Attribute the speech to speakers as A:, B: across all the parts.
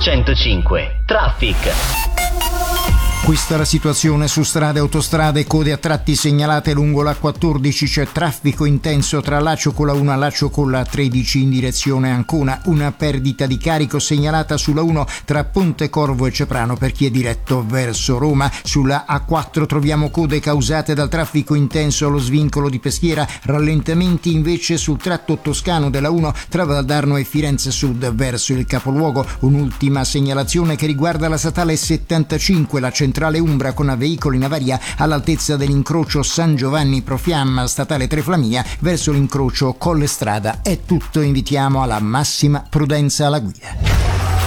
A: 105 Traffic.
B: Questa è la situazione su strade e autostrade, code a tratti segnalate lungo la 14, c'è traffico intenso tra Lacio con la 1 e Lacio con la 13 in direzione Ancona, una perdita di carico segnalata sulla 1 tra Pontecorvo e Ceprano per chi è diretto verso Roma. Sulla A4 troviamo code causate dal traffico intenso allo svincolo di Peschiera, rallentamenti invece sul tratto toscano della 1 tra Valdarno e Firenze Sud verso il capoluogo. Un'ultima segnalazione che riguarda la statale 75, la centrale Umbra con veicoli in avaria all'altezza dell'incrocio San Giovanni Profiamma, statale Treflamia verso l'incrocio Colle Strada. È tutto, invitiamo alla massima prudenza alla guida.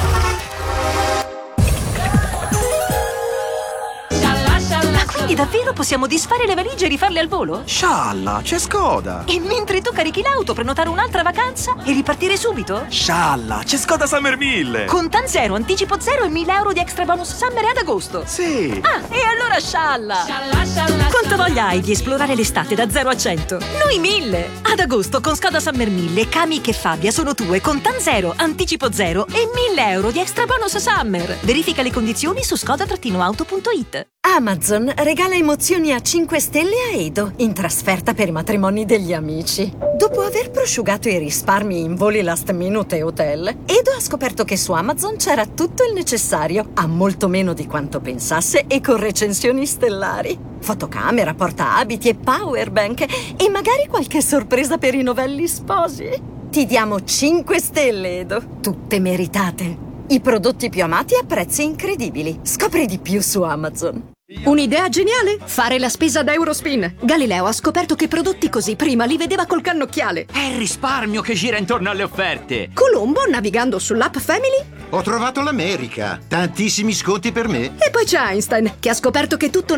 C: Quindi davvero possiamo disfare le valigie e rifarle al volo?
D: Scialla, c'è Skoda!
C: E mentre tu carichi l'auto, prenotare un'altra vacanza e ripartire subito?
D: Scialla, c'è Skoda Summer 1000!
C: Contan zero, anticipo zero e 1.000 euro di extra bonus summer ad agosto.
D: Sì!
C: Ah, e allora scialla! Quanta voglia hai di esplorare l'estate da 0 a 100? Noi 1000! Ad agosto con Skoda Summer 1000, Kamiq e Fabia sono tue, Contan zero, anticipo zero e 1.000 euro di extra bonus summer. Verifica le condizioni su skoda-auto.it.
E: Amazon regala emozioni a 5 stelle a Edo in trasferta per i matrimoni degli amici. Dopo aver prosciugato i risparmi in voli last minute e hotel, Edo ha scoperto che su Amazon c'era tutto il necessario, a molto meno di quanto pensasse e con recensioni stellari. Fotocamera, portaabiti e powerbank e magari qualche sorpresa per i novelli sposi. Ti diamo 5 stelle, Edo, tutte meritate. I prodotti più amati a prezzi incredibili. Scopri di più su Amazon.
F: Un'idea geniale? Fare la spesa da Eurospin. Galileo ha scoperto che prodotti così prima li vedeva col cannocchiale.
G: È il risparmio che gira intorno alle offerte.
F: Colombo, navigando sull'app Family.
H: Ho trovato l'America. Tantissimi sconti per me.
F: E poi c'è Einstein, che ha scoperto che tutto